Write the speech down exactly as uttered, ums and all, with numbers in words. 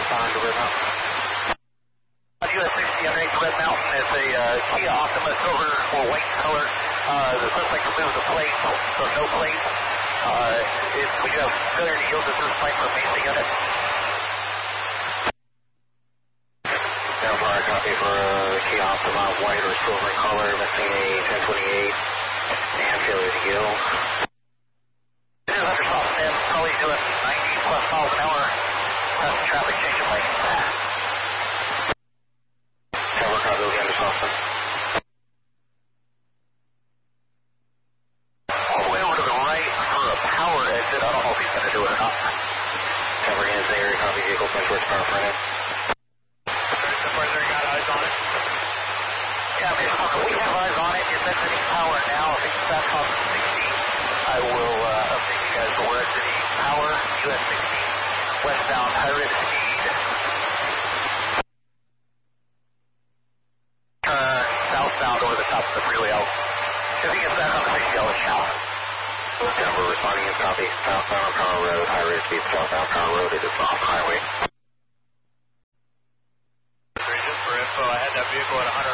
responding to Red Mountain. U S sixty underneath Red Mountain is a uh, Kia Optima silver or white color. Uh, the suspect removed the plate, so no plate. Uh, if we do have failure to yield, this is flight from Mesa unit. Down for our copy for uh, Kia Optima white or silver color, missing a ten twenty-eight and failure to yield. This is under soft stand, probably doing ninety plus miles an hour. That's the traffic change of lane. Tower copy, we'll get under soft stand. All the way over to the right for a power exit. I don't know if he's going to do it or not. Tower is there, copy vehicle, point towards power front end. So far, there got eyes on it. Yeah, Mister Parker, we have eyes on it. It's exiting power now. If it's back on sixty, I will uh, update you guys. But we're exiting power, U S sixty, westbound, high rate of speed. Turn southbound over the top of the freeway. I'll, if he gets back on the sixty, I'll let you know. Denver responding in copy. Southbound Power Road, high rate of speed, southbound Power Road. It is off highway. Just for info, I had that vehicle at one hundred